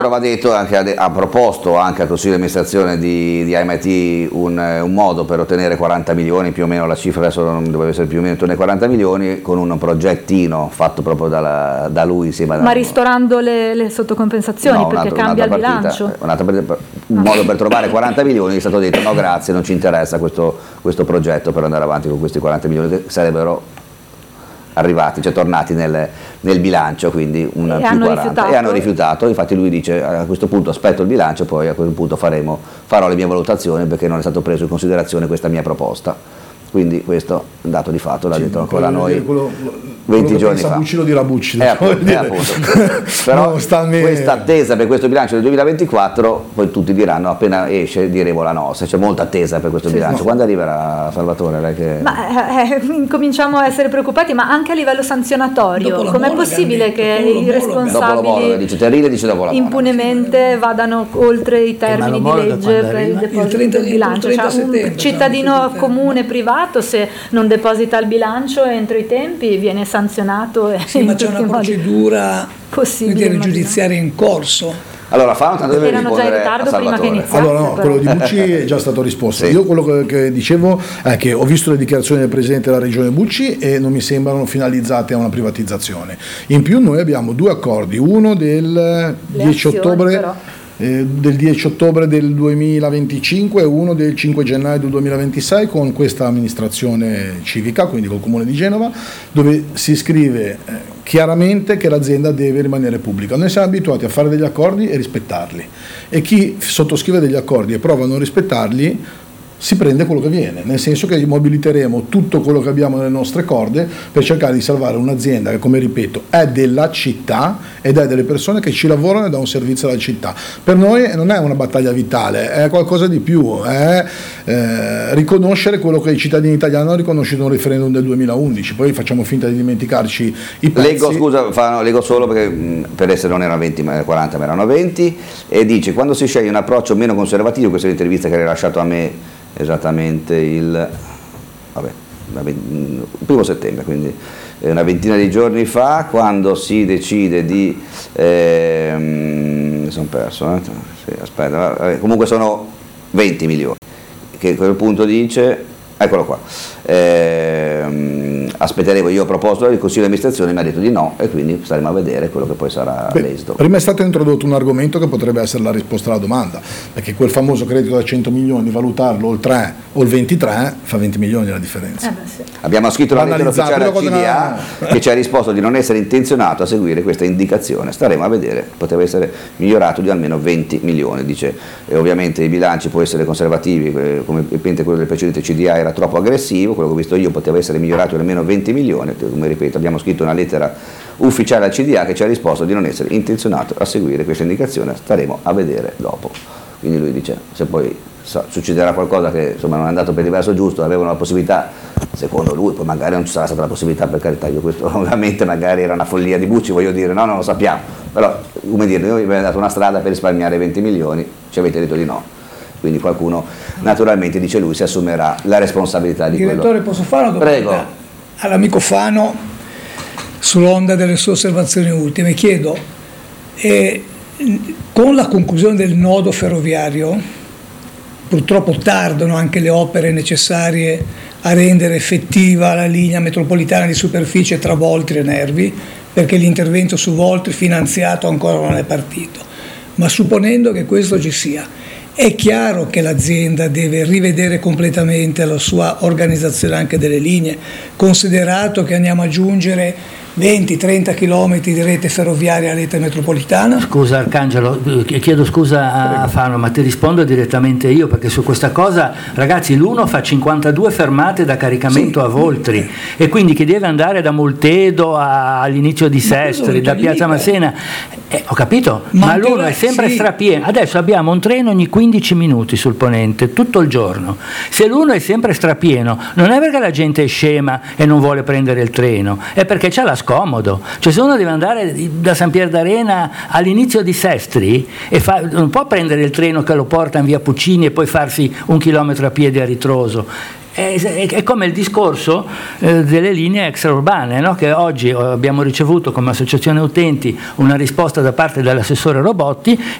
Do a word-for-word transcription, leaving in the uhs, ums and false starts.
Va detto anche, ha proposto anche al Consiglio di amministrazione di, di I M I T un, un modo per ottenere quaranta milioni, più o meno la cifra adesso non doveva essere più o meno intorno ai quaranta milioni, con un progettino fatto proprio dalla, da lui insieme a... Ma ristorando le, le sottocompensazioni, no, perché altro, cambia il partita, bilancio? Un'altra, un ah. modo per trovare quaranta milioni, è stato detto no grazie, non ci interessa questo, questo progetto per andare avanti con questi quaranta milioni che sarebbero arrivati, cioè tornati nel, nel bilancio, quindi un e più hanno quaranta rifiutato. E hanno rifiutato, infatti lui dice a questo punto aspetto il bilancio, poi a quel punto faremo, farò le mie valutazioni perché non è stato preso in considerazione questa mia proposta. Quindi questo è un dato di fatto, l'ha sì, detto ancora a noi quello, venti quello giorni fa. Bucci lo dirà Bucci. È appunto, è appunto. Però questa attesa per questo bilancio del duemilaventiquattro, poi tutti diranno appena esce diremo la nostra, c'è molta attesa per questo sì, bilancio. No. Quando arriverà Salvatore? Lei che... ma, eh, cominciamo a essere preoccupati, ma anche a livello sanzionatorio, com'è possibile che i responsabili dice Terrile, dice dopo la impunemente vadano oltre i termini di legge per il deposito del bilancio? Cioè, un cittadino comune privato se non deposita il bilancio entro i tempi viene sanzionato e sì, ma c'è una procedura giudiziaria in corso. Allora Fano tanto deve erano già in ritardo prima che iniziasse. Allora no, quello di Bucci è già stato risposto. Sì. Io quello che, che dicevo è che ho visto le dichiarazioni del Presidente della Regione Bucci e non mi sembrano finalizzate a una privatizzazione. In più noi abbiamo due accordi, uno del le dieci azioni, ottobre però. del dieci ottobre del duemilaventicinque e uno del cinque gennaio del duemilaventisei con questa amministrazione civica, quindi col Comune di Genova, dove si scrive chiaramente che l'azienda deve rimanere pubblica. Noi siamo abituati a fare degli accordi e rispettarli, e chi sottoscrive degli accordi e prova a non rispettarli si prende quello che viene, nel senso che mobiliteremo tutto quello che abbiamo nelle nostre corde per cercare di salvare un'azienda che, come ripeto, è della città ed è delle persone che ci lavorano e dà un servizio alla città. Per noi non è una battaglia vitale, è qualcosa di più, è eh, riconoscere quello che i cittadini italiani hanno riconosciuto nel referendum del duemilaundici, poi facciamo finta di dimenticarci i pezzi. Leggo, scusa, fa, leggo solo perché mh, per essere non erano venti ma quaranta ma erano venti, e dice quando si sceglie un approccio meno conservativo, questa è l'intervista che ha rilasciato a me esattamente il, vabbè, il primo settembre, quindi una ventina di giorni fa, quando si decide di ehm, mi sono perso, eh? Sì, aspetta, vabbè, comunque sono venti milioni, che a quel punto dice, eccolo qua, ehm, aspetteremo, io ho proposto il Consiglio di amministrazione, mi ha detto di no e quindi staremo a vedere quello che poi sarà Beh, l'esito. Prima è stato introdotto un argomento che potrebbe essere la risposta alla domanda, perché quel famoso credito da cento milioni, valutarlo o il tre o il ventitré fa venti milioni la differenza. Eh beh, sì. Abbiamo scritto la lettera ufficiale al C D A che ci ha risposto di non essere intenzionato a seguire questa indicazione, staremo a vedere, poteva essere migliorato di almeno venti milioni, dice, e ovviamente i bilanci può essere conservativi, come quello del precedente C D A era troppo aggressivo, quello che ho visto io poteva essere migliorato di almeno venti milioni, come ripeto abbiamo scritto una lettera ufficiale al C D A che ci ha risposto di non essere intenzionato a seguire questa indicazione, staremo a vedere dopo. Quindi lui dice se poi succederà qualcosa che insomma non è andato per il verso giusto, avevano la possibilità, secondo lui, poi magari non ci sarà stata la possibilità, per carità, io questo ovviamente magari era una follia di Bucci, voglio dire, no, non lo sappiamo, però come dire, noi abbiamo dato una strada per risparmiare venti milioni, ci avete detto di no. Quindi qualcuno naturalmente, dice lui, si assumerà la responsabilità di Direttore, quello. posso fare una domanda Prego. all'amico Fano sull'onda delle sue osservazioni ultime? Chiedo, eh, con la conclusione del nodo ferroviario, purtroppo tardano anche le opere necessarie a rendere effettiva la linea metropolitana di superficie tra Voltri e Nervi, perché l'intervento su Voltri finanziato ancora non è partito. Ma supponendo che questo ci sia, è chiaro che l'azienda deve rivedere completamente la sua organizzazione anche delle linee, considerato che andiamo ad aggiungere venti trenta chilometri di rete ferroviaria a rete metropolitana. Scusa Arcangelo, chiedo scusa a Fano, ma ti rispondo direttamente io, perché su questa cosa, ragazzi, l'uno fa cinquantadue fermate da caricamento sì. a Voltri, e quindi che deve andare da Moltedo a, all'inizio di Sestri, da Piazza Massena, eh, ho capito, ma, ma l'uno è sempre sì. strapieno. Adesso abbiamo un treno ogni quindici minuti sul ponente, tutto il giorno. Se l'uno è sempre strapieno, non è perché la gente è scema e non vuole prendere il treno, è perché c'ha la scomodo. Cioè se uno deve andare da San Pier d'Arena all'inizio di Sestri e fa, non può prendere il treno che lo porta in via Puccini e poi farsi un chilometro a piedi a ritroso. È, è, è come il discorso eh, delle linee extraurbane, no? Che oggi abbiamo ricevuto come associazione utenti una risposta da parte dell'assessore Robotti